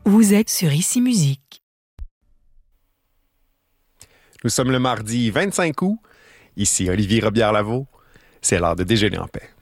Vous êtes sur Ici Musique. Nous sommes le mardi 25 août. Ici Olivier Robillard-Lavaux. C'est l'heure de déjeuner en paix.